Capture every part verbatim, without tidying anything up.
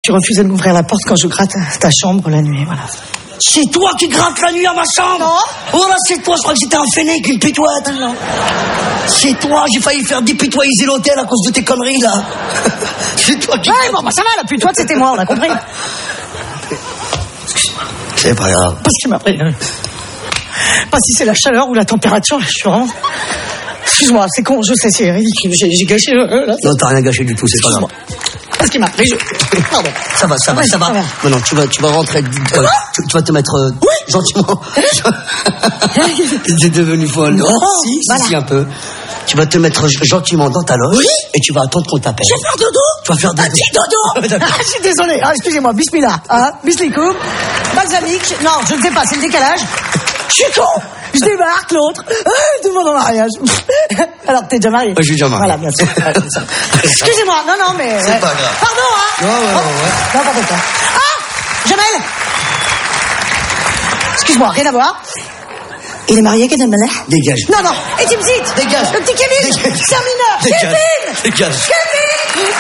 tu refusais de m'ouvrir la porte quand je gratte ta chambre la nuit, voilà. C'est toi qui grattes la nuit à ma chambre? Non. Oh là, c'est toi, je crois que c'était un fenêtre, une pitoite. Non. C'est toi, j'ai failli faire dépitoiser l'hôtel à cause de tes conneries, là. C'est toi qui... Ouais, bon, bah ça va, la pitoite, c'était moi, on a compris. C'est pas grave. Parce qu'il m'a pris... Euh... Pas si c'est la chaleur ou la température, là, je suis vraiment... Excuse-moi, c'est con, je sais, c'est ridicule, j'ai, j'ai gâché le... Euh, là. Non, t'as rien gâché du tout, c'est pas grave. Parce qu'il m'a pris, je... Pardon. Ça va, ça va, Oui, ça va. ça va. Maintenant, tu vas, tu vas rentrer... Euh, tu, tu vas te mettre... Euh, oui. Gentiment. T'es devenu folle. Non, si, voilà. si, si, un peu. Tu vas te mettre gentiment dans ta loge. Oui. Et tu vas attendre qu'on t'appelle. Je vais faire dodo. Tu vas faire dodo. Ah, dis dodo. Ah, je suis désolé. Ah, excusez-moi, bismillah. Ah, bislicoum. Balsamique. Non, je ne sais pas, c'est le décalage. Je suis con. Je débarque, l'autre. Ah, tout le monde en mariage. Alors, t'es déjà marié? Je suis déjà marié. Voilà, bien sûr. Excusez-moi, non, non, mais... C'est ouais. pas grave. Pardon, hein. Ouais, ouais, ouais, ouais. Non, pardon, pas. Ah, Jamel. Excuse-moi, rien à voir. Il est marié, Kevin Malek? Dégage. Non, non. Et tu me cites? Dégage. Le petit Kevin. Dégage. C'est un mineur. Dégage. Kevin. Dégage. Kevin.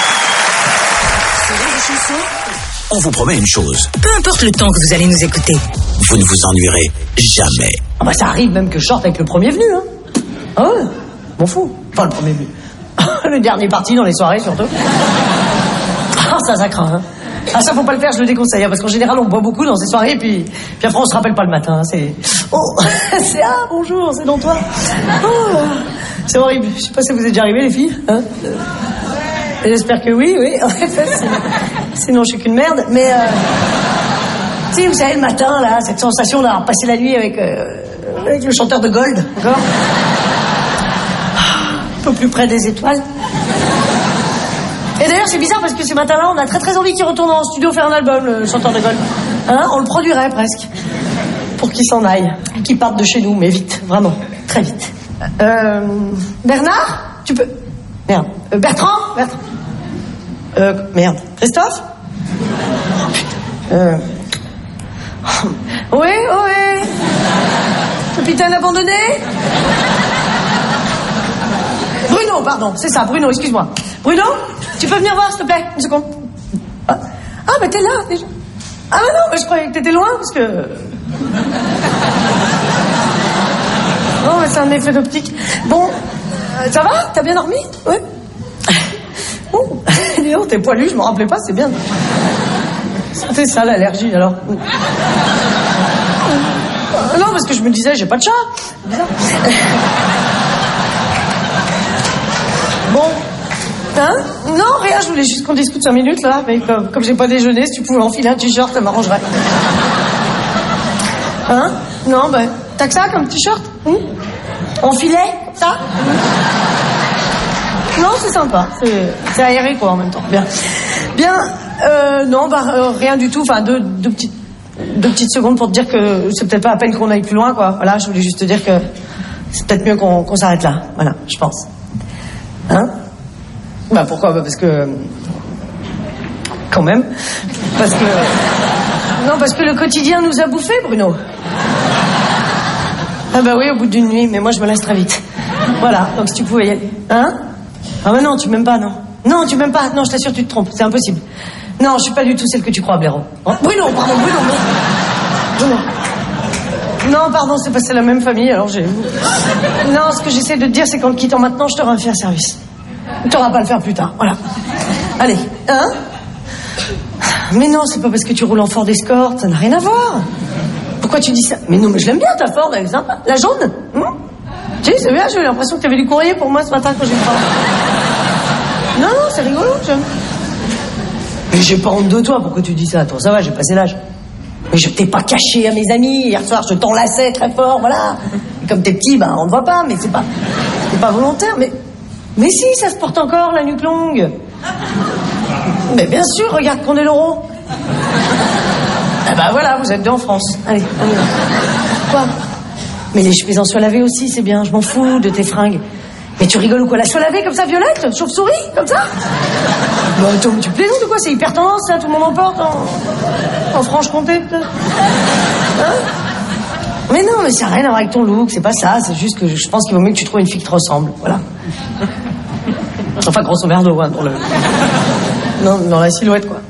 On vous promet une chose, Peu importe le temps que vous allez nous écouter. vous ne vous ennuierez jamais. Ah bah ça arrive même que je sorte avec le premier venu, hein. Ah ouais, m'en fous. Enfin, le premier venu. Le dernier parti dans les soirées, surtout. Ah, ça, ça craint, hein. Ah, ça, faut pas le faire, je le déconseille, hein, parce qu'en général, on boit beaucoup dans ces soirées, puis, puis après, on se rappelle pas le matin, hein, c'est... Oh, c'est... Ah, bonjour, c'est dans toi. Oh, c'est horrible. Je sais pas si vous êtes déjà arrivées, les filles, hein. J'espère que oui, oui. Sinon, je suis qu'une merde, mais... Euh... Tu sais, vous savez, le matin, là, cette sensation d'avoir passé la nuit avec, euh, avec le chanteur de Gold, encore. Un peu plus près des étoiles. Et d'ailleurs, c'est bizarre parce que ce matin-là, on a très très envie qu'il retourne en studio faire un album, le chanteur de Gold. Hein, on le produirait presque. Pour qu'il s'en aille. Qu'il parte de chez nous, mais vite, vraiment. Très vite. Euh... Bernard? Tu peux... Merde. Euh, Bertrand? Bertrand. Euh... Merde. Christophe? Euh... Oui, oui. Capitaine abandonné? Bruno, pardon, c'est ça, Bruno, excuse-moi. Bruno, tu peux venir voir, s'il te plaît, une seconde. Ah, ah bah t'es là, déjà. Ah bah non, mais je croyais que t'étais loin, parce que... Oh, mais c'est un effet d'optique. Bon, euh, ça va? T'as bien dormi? Oui. Oh, Léo, t'es poilu, je m'en rappelais pas, c'est bien. C'était ça, l'allergie, alors. Non, parce que je me disais, j'ai pas de chat. Bizarre. Bon. Hein? Non, rien, je voulais juste qu'on discute cinq minutes, là. Mais comme, comme j'ai pas déjeuné, si tu pouvais enfiler un t-shirt, ça m'arrangerait. Hein? Non, ben, t'as que ça comme t-shirt? Hum? En filet, comme ça? Non, c'est sympa. C'est, c'est aéré, quoi, en même temps. Bien. Bien, euh, non, bah, euh, rien du tout. Enfin, deux, deux petites... Deux petites secondes pour te dire que c'est peut-être pas à peine qu'on aille plus loin, quoi. Voilà, je voulais juste te dire que c'est peut-être mieux qu'on, qu'on s'arrête là. Voilà, je pense. Hein? Bah pourquoi? Bah parce que... Quand même. Parce que... Non, parce que le quotidien nous a bouffé, Bruno. Ah bah oui, au bout d'une nuit, mais moi je me lasse très vite. Voilà, donc si tu pouvais y aller. Hein? Ah bah non, tu m'aimes pas, non. Non, tu m'aimes pas. Non, je t'assure, tu te trompes. C'est impossible. Non, je suis pas du tout celle que tu crois, Blaireau. Oh, Bruno, pardon, Bruno, non. Bruno. Non, pardon, c'est pas c'est la même famille, alors j'ai... Non, ce que j'essaie de te dire, c'est qu'en te quittant maintenant, je t'aurai fait un service. Tu n'auras pas à le faire plus tard, voilà. Allez, hein? Mais non, c'est pas parce que tu roules en Ford Escort, ça n'a rien à voir. Pourquoi tu dis ça? Mais non, mais je l'aime bien, ta Ford, elle est sympa. La jaune? Hum? Tu sais, c'est bien, j'ai eu l'impression que t'avais du courrier pour moi ce matin quand j'ai le Non, non, c'est rigolo, j'aime. Mais j'ai pas honte de toi, pourquoi tu dis ça? Toi, ça va, j'ai passé l'âge. Mais je t'ai pas caché à mes amis. Hier soir, je t'enlaçais très fort, voilà. Et comme t'es petit, ben, on ne voit pas, mais c'est pas... C'est pas volontaire, mais... Mais si, ça se porte encore, la nuque longue. Mais bien sûr, regarde qu'on est l'euro. Ah bah voilà, vous êtes deux en France. Allez, on y va. Quoi? Mais les chemises en soie lavée aussi, c'est bien, je m'en fous de tes fringues. Mais tu rigoles ou quoi? La soie lavée comme ça, violette? Chauve-souris? Comme ça? Bah attends, mais tu plaisantes ou quoi? C'est hyper tendance, ça, tout le monde en porte en, en Franche-Comté, peut-être. Hein? Mais non, mais ça n'a rien à voir avec ton look, c'est pas ça, c'est juste que je pense qu'il vaut mieux que tu trouves une fille qui te ressemble, voilà. Enfin, grosso merdo, hein, dans le... Non, dans la silhouette, quoi.